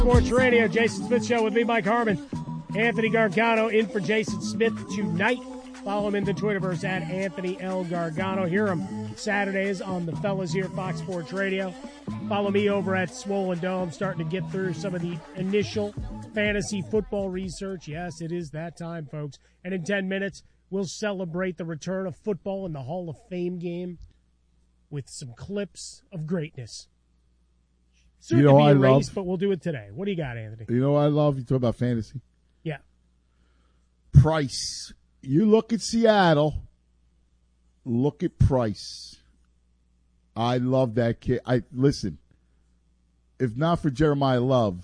Sports Radio, Jason Smith Show with me, Mike Harmon. Anthony Gargano in for Jason Smith tonight. Follow him in the Twitterverse at Anthony L. Gargano. Hear him Saturdays on the Fellas Here, Fox Sports Radio. Follow me over at Swollen Dome, starting to get through some of the initial fantasy football research. Yes, it is that time, folks. And in 10 minutes, we'll celebrate the return of football in the Hall of Fame game with some clips of greatness. Soon to be a race, but we'll do it today. What do you got, Anthony? You know what I love? You talk about fantasy. Yeah. Price. You look at Seattle. Look at Price. I love that kid. Listen. If not for Jeremiah Love,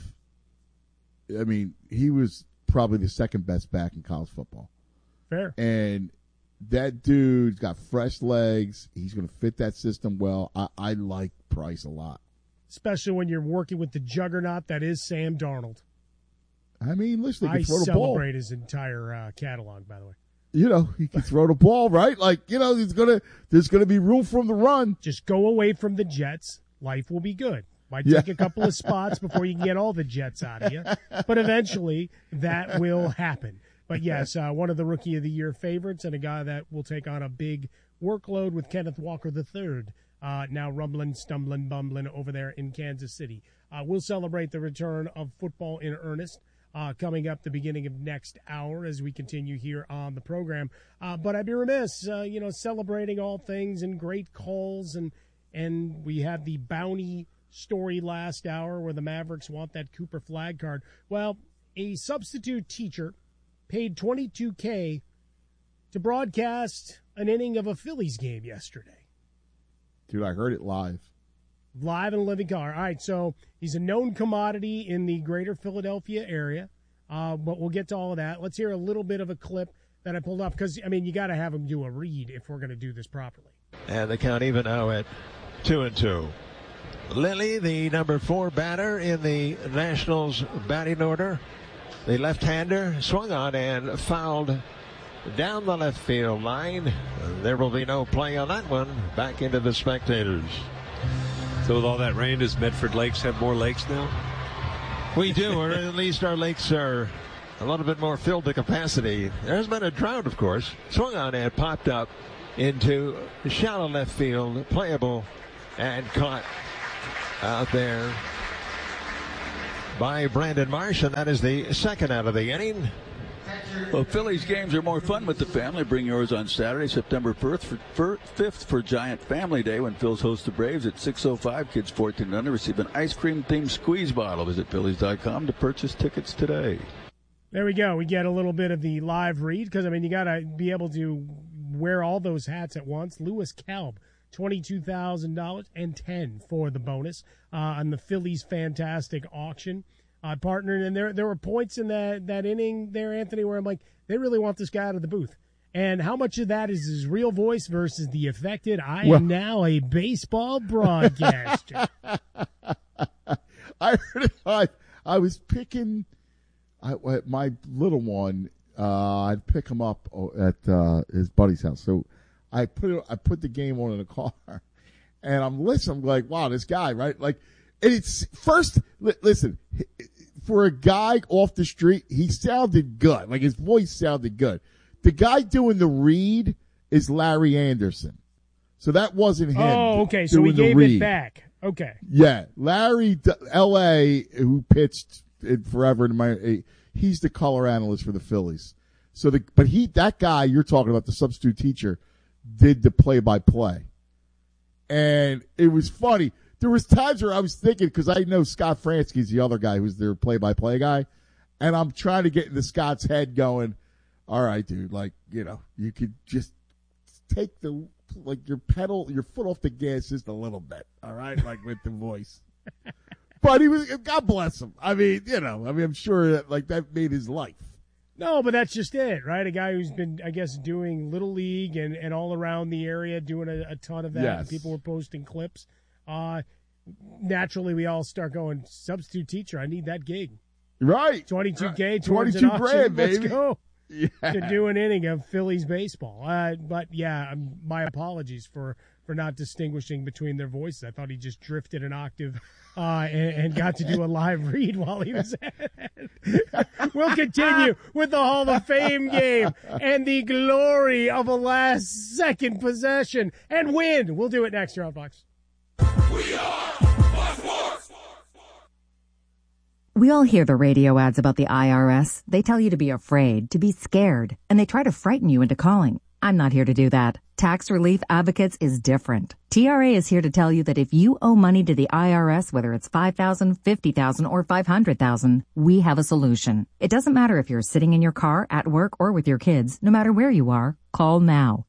I mean, he was probably the second best back in college football. Fair. And that dude's got fresh legs. He's going to fit that system well. I like Price a lot. Especially when you're working with the juggernaut that is Sam Darnold. I mean, listen, he I can throw the ball. celebrate his entire catalog, by the way. You know, he can throw the ball, right? Like, you know, there's gonna be room for him to run. Just go away from the Jets. Life will be good. Might take a couple of spots before you can get all the Jets out of you. But eventually, that will happen. But, yes, one of the Rookie of the Year favorites and a guy that will take on a big workload with Kenneth Walker III. Now rumbling, stumbling, bumbling over there in Kansas City. We'll celebrate the return of football in earnest coming up the beginning of next hour as we continue here on the program. But I'd be remiss, celebrating all things and great calls. And we had the bounty story last hour where the Mavericks want that Cooper flag card. Well, a substitute teacher paid $22K to broadcast an inning of a Phillies game yesterday. Dude, I heard it live. Live in living color. All right, so he's a known commodity in the greater Philadelphia area, but we'll get to all of that. Let's hear a little bit of a clip that I pulled up because, I mean, you got to have him do a read if we're going to do this properly. And the count even now at 2-2. Lilly, the number 4 batter in the Nationals batting order. The left-hander swung on and fouled down the left field line. There will be no play on that one. Back into the spectators. So with all that rain, does Medford Lakes have more lakes now? We do, or at least our lakes are a little bit more filled to capacity. There's been a drought, of course. Swung on and popped up into shallow left field. Playable and caught out there by Brandon Marsh, and that is the second out of the inning. Well, Phillies games are more fun with the family. Bring yours on Saturday, September 5th for Giant Family Day when Phil's hosts the Braves at 6:05. Kids 14 and under receive an ice cream-themed squeeze bottle. Visit Phillies.com to purchase tickets today. There we go. We get a little bit of the live read because, I mean, you got to be able to wear all those hats at once. Lewis Kalb, $22,000 and $10 for the bonus on the Phillies fantastic auction. Partnered, and there were points in that inning there, Anthony, where I'm like, they really want this guy out of the booth. And how much of that is his real voice versus the affected, am now a baseball broadcaster. I heard it. I was picking my little one. I'd pick him up at his buddy's house. So I put the game on in the car, and I'm listening. I'm like, wow, this guy, right? Like, and it's first. Listen, for a guy off the street, he sounded good. Like his voice sounded good. The guy doing the read is Larry Anderson, so that wasn't him. Oh, okay. So he gave it back. Okay. Yeah, Larry, L.A., who pitched it forever in my. He's the color analyst for the Phillies. So that guy you're talking about, the substitute teacher, did the play-by-play, and it was funny. There was times where I was thinking, because I know Scott Fransky's the other guy who's their play-by-play guy, and I'm trying to get into Scott's head going, all right, dude, like, you know, you could just take your foot off the gas just a little bit, all right, like with the voice. But God bless him. I mean, I'm sure that made his life. No, but that's just it, right? A guy who's been, I guess, doing Little League and all around the area, doing a ton of that. Yes. People were posting clips. Naturally, we all start going, substitute teacher, I need that gig. Right. 22K, 22 grand, baby. Let's go. Yeah. To do an inning of Phillies baseball. But, yeah, my apologies for for not distinguishing between their voices. I thought he just drifted an octave and got to do a live read while he was at it. We'll continue with the Hall of Fame game and the glory of a last-second possession and win. We'll do it next year on Fox. We are Fox Sports. We all hear the radio ads about the IRS. They tell you to be afraid, to be scared, and they try to frighten you into calling. I'm not here to do that. Tax Relief Advocates is different. TRA is here to tell you that if you owe money to the IRS, whether it's $5,000, $50,000, or $500,000, we have a solution. It doesn't matter if you're sitting in your car, at work, or with your kids. No matter where you are, call now.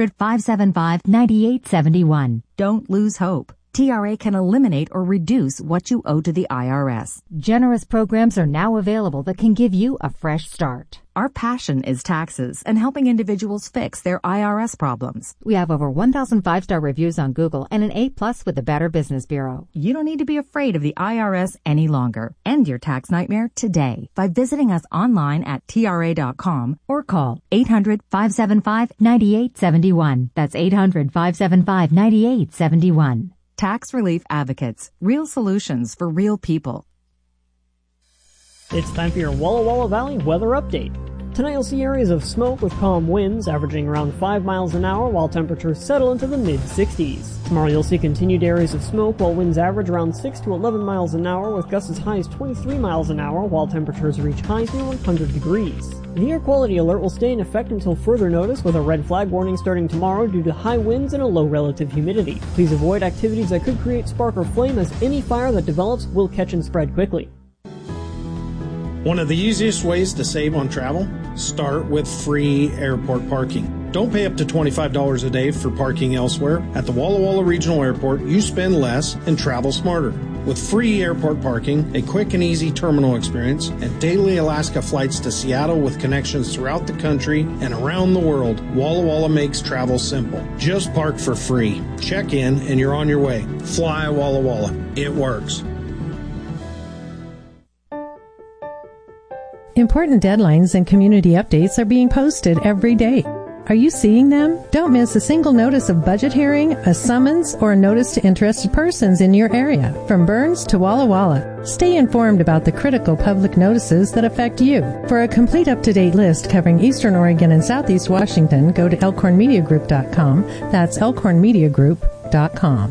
800-575-9871. Don't lose hope. TRA can eliminate or reduce what you owe to the IRS. Generous programs are now available that can give you a fresh start. Our passion is taxes and helping individuals fix their IRS problems. We have over 1,000 5-star reviews on Google and an A+ with the Better Business Bureau. You don't need to be afraid of the IRS any longer. End your tax nightmare today by visiting us online at TRA.com or call 800-575-9871. That's 800-575-9871. Tax Relief Advocates. Real solutions for real people. It's time for your Walla Walla Valley weather update. Tonight you'll see areas of smoke with calm winds averaging around 5 miles an hour while temperatures settle into the mid-60s. Tomorrow you'll see continued areas of smoke while winds average around 6 to 11 miles an hour with gusts as high as 23 miles an hour while temperatures reach highs near 100 degrees. The air quality alert will stay in effect until further notice with a red flag warning starting tomorrow due to high winds and a low relative humidity. Please avoid activities that could create spark or flame as any fire that develops will catch and spread quickly. One of the easiest ways to save on travel? Start with free airport parking. Don't pay up to $25 a day for parking elsewhere. At the Walla Walla Regional Airport, you spend less and travel smarter. With free airport parking, a quick and easy terminal experience, and daily Alaska flights to Seattle with connections throughout the country and around the world, Walla Walla makes travel simple. Just park for free. Check in and you're on your way. Fly Walla Walla. It works. Important deadlines and community updates are being posted every day. Are you seeing them? Don't miss a single notice of budget hearing, a summons, or a notice to interested persons in your area. From Burns to Walla Walla, stay informed about the critical public notices that affect you. For a complete up-to-date list covering Eastern Oregon and Southeast Washington, go to elkhornmediagroup.com. That's elkhornmediagroup.com.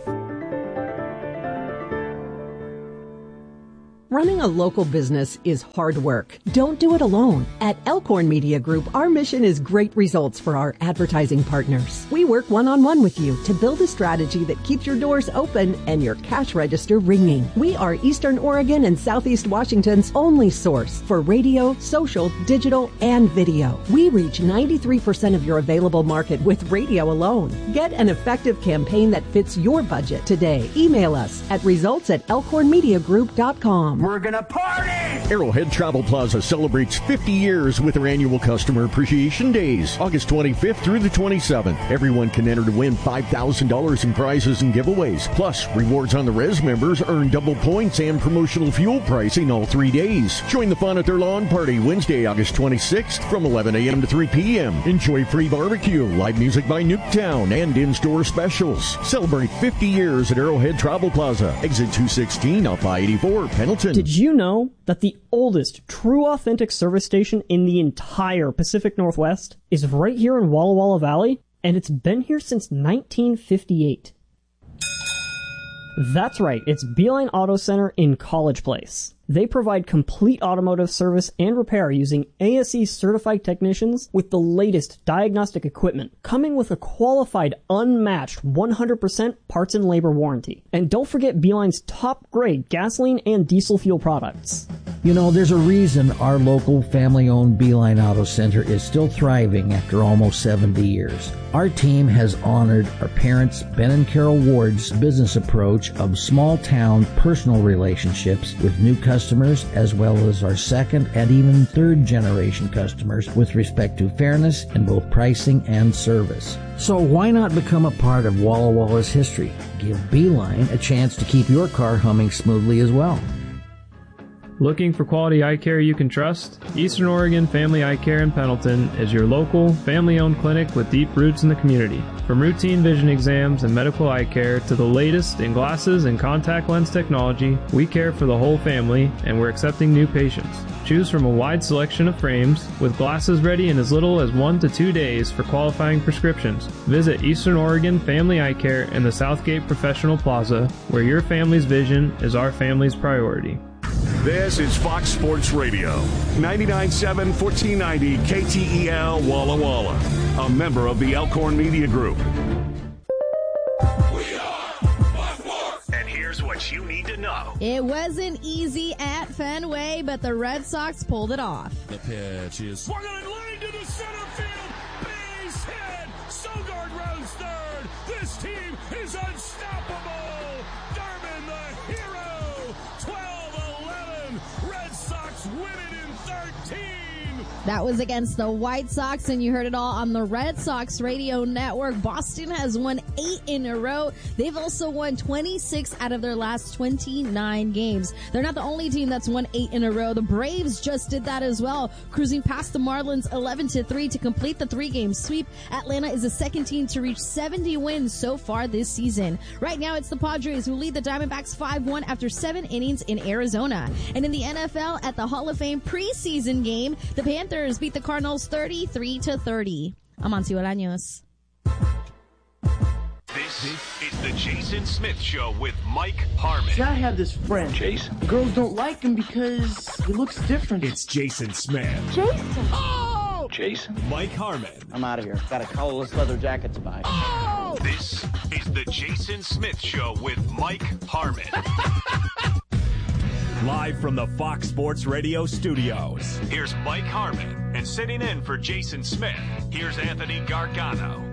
Running a local business is hard work. Don't do it alone. At Elkhorn Media Group, our mission is great results for our advertising partners. We work one-on-one with you to build a strategy that keeps your doors open and your cash register ringing. We are Eastern Oregon and Southeast Washington's only source for radio, social, digital, and video. We reach 93% of your available market with radio alone. Get an effective campaign that fits your budget today. Email us at results@elkhornmediagroup.com. We're gonna party! Arrowhead Travel Plaza celebrates 50 years with their annual Customer Appreciation Days, August 25th through the 27th. Everyone can enter to win $5,000 in prizes and giveaways. Plus, rewards on the Res members earn double points and promotional fuel pricing all 3 days. Join the fun at their lawn party Wednesday, August 26th from 11 a.m. to 3 p.m. Enjoy free barbecue, live music by Nuketown, and in-store specials. Celebrate 50 years at Arrowhead Travel Plaza, exit 216 off I-84, Pendleton. Did you know that the oldest true authentic service station in the entire Pacific Northwest is right here in Walla Walla Valley? And it's been here since 1958. That's right, it's Beeline Auto Center in College Place. They provide complete automotive service and repair using ASE certified technicians with the latest diagnostic equipment, coming with a qualified, unmatched 100% parts and labor warranty. And don't forget Beeline's top grade gasoline and diesel fuel products. You know, there's a reason our local family-owned Beeline Auto Center is still thriving after almost 70 years. Our team has honored our parents, Ben and Carol Ward's business approach of small-town personal relationships with new customers, as well as our second and even third-generation customers with respect to fairness in both pricing and service. So why not become a part of Walla Walla's history? Give Beeline a chance to keep your car humming smoothly as well. Looking for quality eye care you can trust? Eastern Oregon Family Eye Care in Pendleton is your local, family-owned clinic with deep roots in the community. From routine vision exams and medical eye care to the latest in glasses and contact lens technology, we care for the whole family, and we're accepting new patients. Choose from a wide selection of frames, with glasses ready in as little as 1 to 2 days for qualifying prescriptions. Visit Eastern Oregon Family Eye Care in the Southgate Professional Plaza, where your family's vision is our family's priority. This is Fox Sports Radio, 99.7 1490 KTEL Walla Walla, a member of the Elkhorn Media Group. And here's what you need to know. It wasn't easy at Fenway, but the Red Sox pulled it off. The pitch is swung on line to the center field. Base hit. Sogard rounds third. This team is unstoppable. Darman the hero. 12-11. Red Sox win it in 13. That was against the White Sox, and you heard it all on the Red Sox radio network. Boston has won 8 in a row. They've also won 26 out of their last 29 games. They're not the only team that's won 8 in a row. The Braves just did that as well, cruising past the Marlins 11-3 to complete the 3-game sweep. Atlanta is the second team to reach 70 wins so far this season. Right now, it's the Padres who lead the Diamondbacks 5-1 after 7 innings in Arizona. And in the NFL, at the Hall of Fame preseason game, the Panthers beat the Cardinals 33-30. I'm Auntie Bolaños. This is the Jason Smith Show with Mike Harmon. See, I have this friend. Jason. Girls don't like him because he looks different. It's Jason Smith. Jason. Oh! Jason. Mike Harmon. I'm out of here. Got a colorless leather jacket to buy. Oh! This is the Jason Smith Show with Mike Harmon. Live from the Fox Sports Radio studios. Here's Mike Harmon, and sitting in for Jason Smith, here's Anthony Gargano.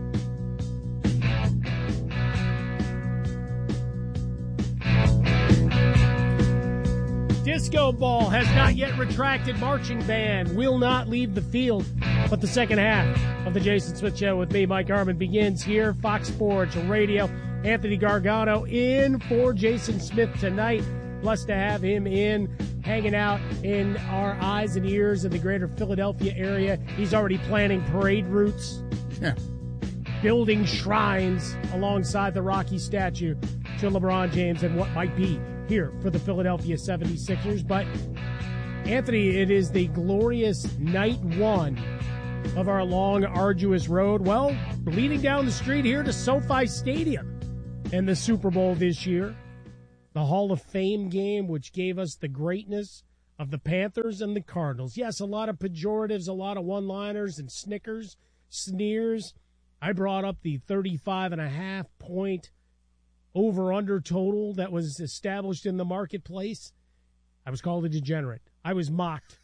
Disco ball has not yet retracted. Marching band will not leave the field. But the second half of the Jason Smith Show with me, Mike Harmon, begins here. Fox Sports Radio. Anthony Gargano in for Jason Smith tonight. Blessed to have him in, hanging out in our eyes and ears in the greater Philadelphia area. He's already planning parade routes, building shrines alongside the Rocky statue to LeBron James and what might be here for the Philadelphia 76ers. But, Anthony, it is the glorious night one of our long, arduous road. Well, leading down the street here to SoFi Stadium and the Super Bowl this year. The Hall of Fame game, which gave us the greatness of the Panthers and the Cardinals. Yes, a lot of pejoratives, a lot of one-liners and sneers. I brought up the 35.5 point over-under total that was established in the marketplace. I was called a degenerate. I was mocked.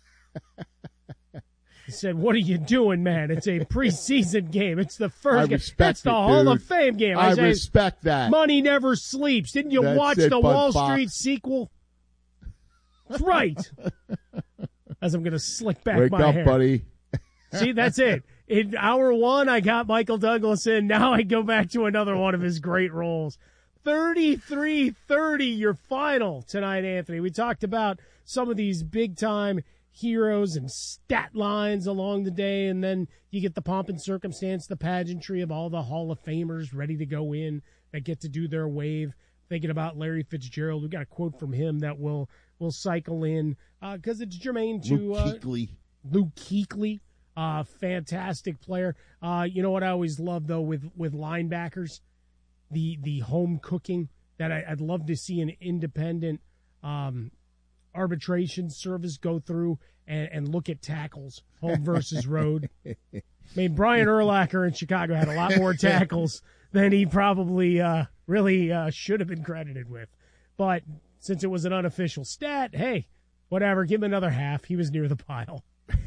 He said, "What are you doing, man? It's a preseason game. It's the first game. That's the Hall of Fame game." I respect that. Money never sleeps. Didn't you watch the Wall Street sequel? That's right. As I'm going to slick back Wake my up, hair. buddy. See, that's it. In hour one, I got Michael Douglas in. Now I go back to another one of his great roles. 33-30, your final tonight, Anthony. We talked about some of these big-time heroes and stat lines along the day, and then you get the pomp and circumstance, the pageantry of all the Hall of Famers ready to go in that get to do their wave. Thinking about Larry Fitzgerald, we got a quote from him that will cycle in because it's germane to Luke Kuechly, fantastic player. You know what I always love though with linebackers, the home cooking that I'd love to see an independent arbitration service go through and look at tackles, home versus road. I mean, Brian Urlacher in Chicago had a lot more tackles than he probably really should have been credited with. But since it was an unofficial stat, hey, whatever, give him another half. He was near the pile.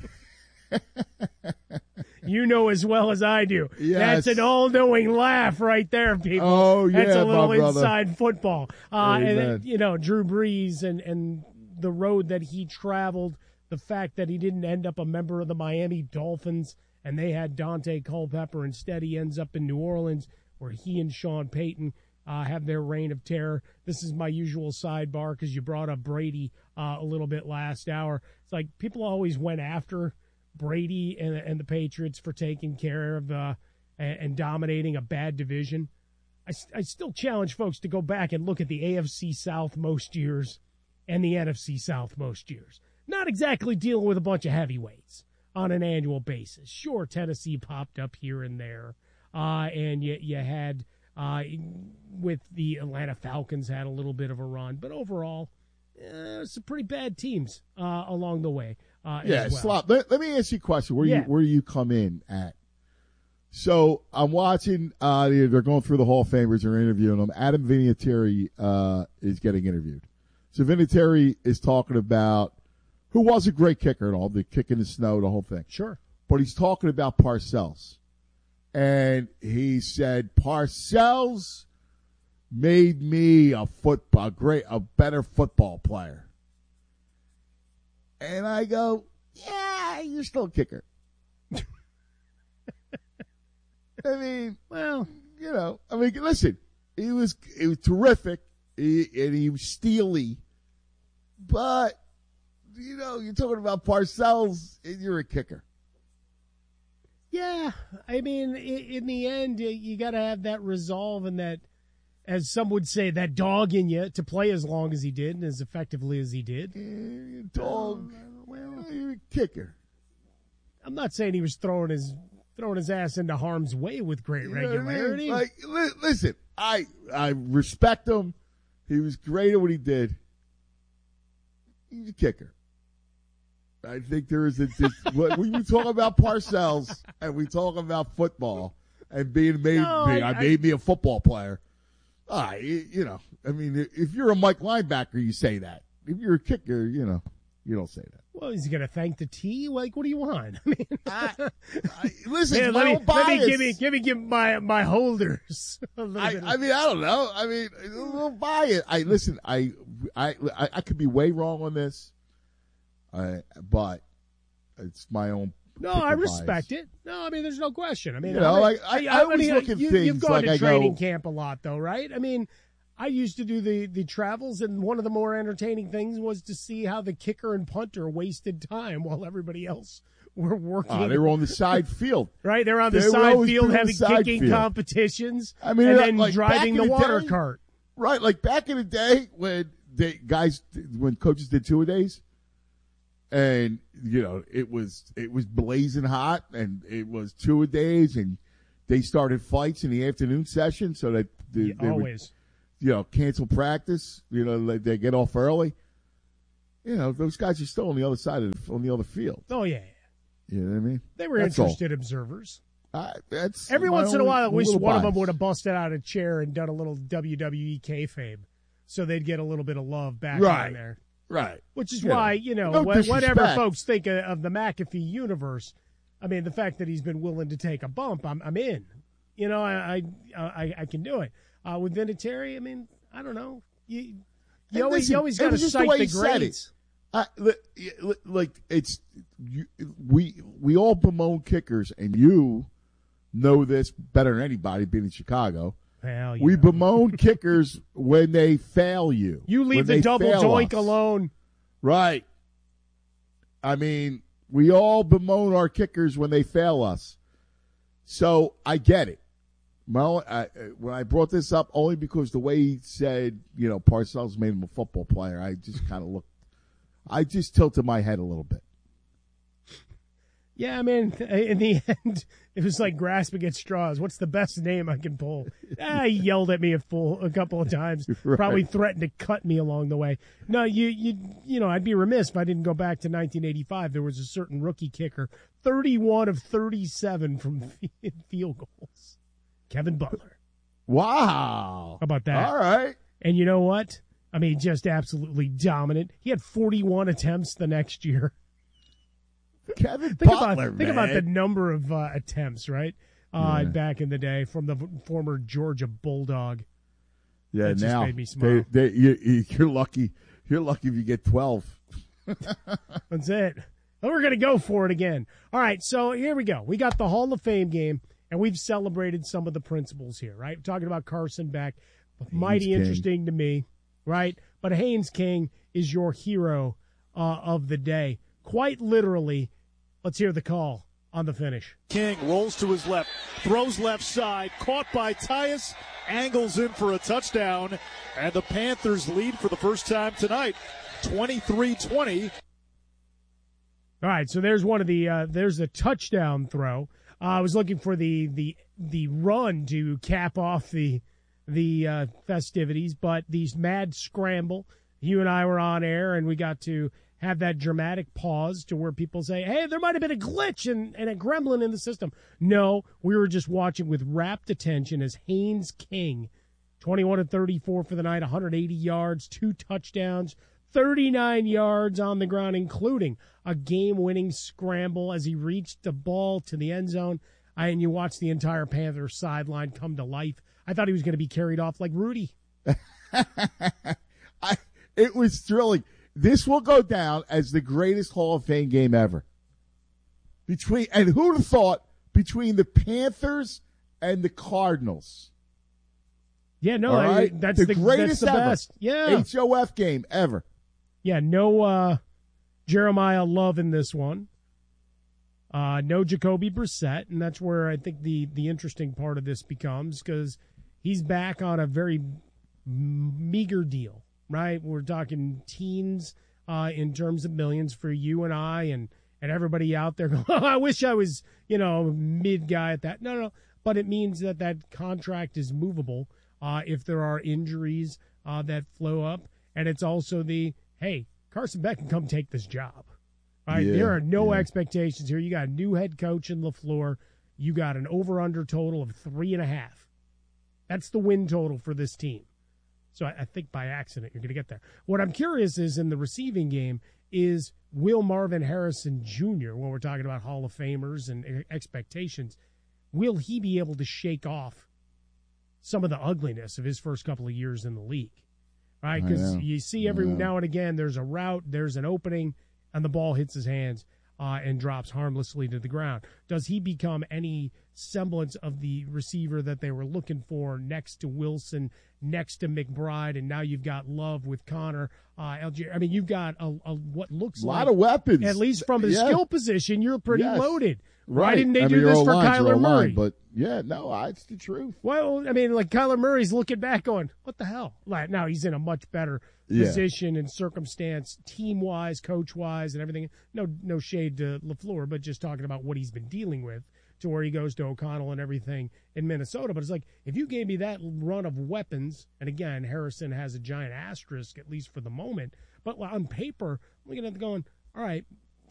You know as well as I do. Yes. That's an all-knowing laugh right there, people. Oh, yeah, that's a little my brother. inside football. And Amen. then, Drew Brees and the road that he traveled, the fact that he didn't end up a member of the Miami Dolphins and they had Dante Culpepper. Instead, he ends up in New Orleans where he and Sean Payton have their reign of terror. This is my usual sidebar because you brought up Brady. a little bit last hour. It's like people always went after Brady and the Patriots for taking care of and dominating a bad division. I still challenge folks to go back and look at the AFC South most years and the NFC South most years. Not exactly dealing with a bunch of heavyweights on an annual basis. Sure, Tennessee popped up here and there, and you had with the Atlanta Falcons had a little bit of a run, but overall, some pretty bad teams along the way. Yeah, as well. Slop. Let me ask you a question. Where you come in at? So I'm watching. They're going through the Hall of Famers. They're interviewing them. Adam Vinatieri is getting interviewed. So Vinatieri is talking about who was a great kicker and all, the kick in the snow, the whole thing. Sure. But he's talking about Parcells. And he said, Parcells made me a better football player. And I go, yeah, you're still a kicker. I mean, well, listen, he was terrific, and he was steely, but, you're talking about Parcells, and you're a kicker. Yeah, I mean, in the end, you got to have that resolve and that, as some would say, that dog in you to play as long as he did and as effectively as he did. Dog, well, you're a kicker. I'm not saying he was throwing his ass into harm's way with great regularity. I mean? Listen, I respect him. He was great at what he did. He's a kicker. I think there is when we talk about Parcells and we talk about football and made me a football player. I mean, if you're a Mike linebacker, you say that. If you're a kicker, you don't say that. Well, is he going to thank the T? Like, what do you want? I mean, listen, let me give my holders. I mean, I don't know. I mean, a little bias. I could be way wrong on this, but it's my own. No, I respect it. No, I mean, there's no question. I mean, I always look at things you've gone like to training camp a lot, though, right? I mean, I used to do the travels, and one of the more entertaining things was to see how the kicker and punter wasted time while everybody else were working. They were on the side field. Right, they were on the side field having kicking competitions, and then driving the water cart. Right, like back in the day when when coaches did two-a-days, and it was blazing hot, and it was two-a-days, and they started fights in the afternoon session so that they always. Cancel practice. They get off early. Those guys are still on the other side on the other field. Oh yeah. You know what I mean? They were interested observers. That's every once in a while. I wish one of them would have busted out a chair and done a little WWE kayfabe, so they'd get a little bit of love back in there. Right. Which is why whatever folks think of the McAfee universe, I mean, the fact that he's been willing to take a bump, I'm in. I can do it. With Vinatieri, I mean, I don't know. You always got to cite the greats. We all bemoan kickers, and you know this better than anybody being in Chicago. Well, we bemoan kickers when they fail you. You leave the double doink alone. Right. I mean, we all bemoan our kickers when they fail us. So I get it. Well, when I brought this up, only because the way he said, Parcells made him a football player, I just kind of looked. I just tilted my head a little bit. Yeah, I mean, in the end, it was like grasping at straws. What's the best name I can pull? He yelled at me a couple of times. Right. Probably threatened to cut me along the way. No, I'd be remiss if I didn't go back to 1985. There was a certain rookie kicker, 31 of 37 from field goals. Kevin Butler. Wow. How about that? All right. And you know what? I mean, just absolutely dominant. He had 41 attempts the next year. Kevin think Butler, think about the number of attempts, right? Back in the day from the former Georgia Bulldog. Yeah, that now just made me smile. You're lucky. You're lucky if you get 12. That's it. And we're going to go for it again. All right, so here we go. We got the Hall of Fame game, and we've celebrated some of the principles here, right? Talking about Carson Beck, mighty interesting to me, right? But Haynes King is your hero of the day. Quite literally, let's hear the call on the finish. King rolls to his left, throws left side, caught by Tyus, angles in for a touchdown, and the Panthers lead for the first time tonight, 23-20. All right, so there's one of the there's the touchdown throw. I was looking for the run to cap off the festivities, but these mad scramble. You and I were on air, and we got to have that dramatic pause to where people say, hey, there might have been a glitch and a gremlin in the system. No, we were just watching with rapt attention as Haynes King, 21-34 for the night, 180 yards, 2 touchdowns, 39 yards on the ground, including a game-winning scramble as he reached the ball to the end zone. And you watch the entire Panthers sideline come to life. I thought he was going to be carried off like Rudy. It was thrilling. This will go down as the greatest Hall of Fame game ever. And who'd have thought between the Panthers and the Cardinals? Yeah, no, right? That's the greatest that's the ever. best. Yeah. HOF game ever. Yeah, no Jeremiah Love in this one. No Jacoby Brissett, and that's where I think the interesting part of this becomes, because he's back on a very meager deal, right? We're talking teens in terms of millions for you and I and everybody out there going, I wish I was, mid guy at that. No. But it means that contract is movable if there are injuries that flow up. And it's also hey, Carson Beck can come take this job. Right? Yeah, there are no expectations here. You got a new head coach in LaFleur. You got an over-under total of 3.5. That's the win total for this team. So I think by accident you're going to get there. What I'm curious is in the receiving game is, will Marvin Harrison Jr., when we're talking about Hall of Famers and expectations, will he be able to shake off some of the ugliness of his first couple of years in the league? Right? Because you see every now and again there's a route, there's an opening, and the ball hits his hands and drops harmlessly to the ground. Does he become any semblance of the receiver that they were looking for next to Wilson, next to McBride, and now you've got Love with Connor, Algier? I mean, you've got a what looks like a lot of weapons. At least from the skill position, you're pretty loaded. Right. Why didn't they do this for Kyler Murray? But it's the truth. Well, I mean, like Kyler Murray's looking back going, what the hell? Like, now he's in a much better position and circumstance, team-wise, coach-wise, and everything. No shade to LaFleur, but just talking about what he's been dealing with to where he goes to O'Connell and everything in Minnesota. But it's like, if you gave me that run of weapons, and again, Harrison has a giant asterisk, at least for the moment, but on paper, I'm looking at it going, all right,